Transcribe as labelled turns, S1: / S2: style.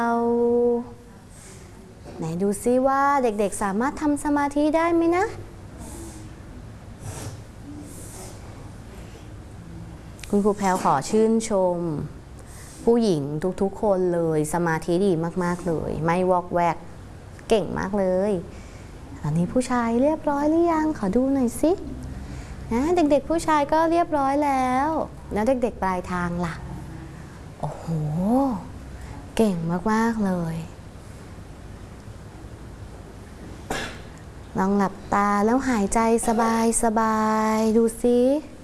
S1: ไหนดูซิว่าเด็กๆสามารถทำสมาธิได้ไหมนะคุณครูแพรวขอชื่นชมผู้หญิงทุกๆคนเลยสมาธิดีมากๆเลยไม่วอกแวกเก่งมากเลยตอนนี้ผู้ชายเรียบร้อยหรือยังขอดูหน่อยสินะเด็กๆผู้ชายก็เรียบร้อยแล้วเด็กๆปลายทางล่ะโอ้โหเก่งมากๆเลยลองหลับตาแล้วหายใจสบายๆดูสิ